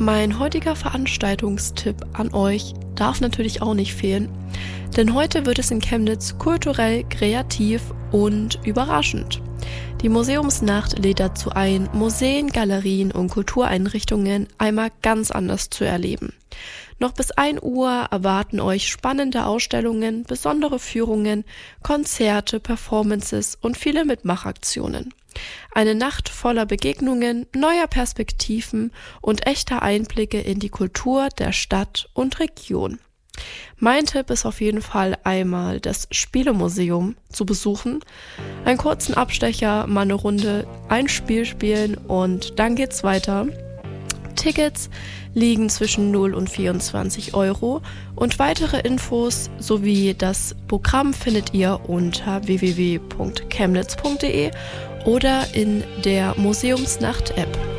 Mein heutiger Veranstaltungstipp an euch darf natürlich auch nicht fehlen, denn heute wird es in Chemnitz kulturell, kreativ und überraschend. Die Museumsnacht lädt dazu ein, Museen, Galerien und Kultureinrichtungen einmal ganz anders zu erleben. Noch bis 1 Uhr erwarten euch spannende Ausstellungen, besondere Führungen, Konzerte, Performances und viele Mitmachaktionen. Eine Nacht voller Begegnungen, neuer Perspektiven und echter Einblicke in die Kultur der Stadt und Region. Mein Tipp ist auf jeden Fall einmal das Spielemuseum zu besuchen, einen kurzen Abstecher, mal eine Runde ein Spiel spielen und dann geht's weiter. Tickets liegen zwischen 0 und 24 Euro und weitere Infos sowie das Programm findet ihr unter www.chemnitz.de oder in der Museumsnacht-App.